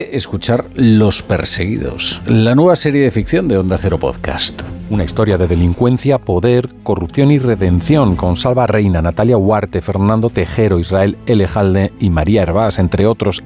Escuchar Los Perseguidos, la nueva serie de ficción de Onda Cero Podcast. Una historia de delincuencia, poder, corrupción y redención con Salva Reina, Natalia Huarte, Fernando Tejero, Israel Elejalde y María Hervás, entre otros.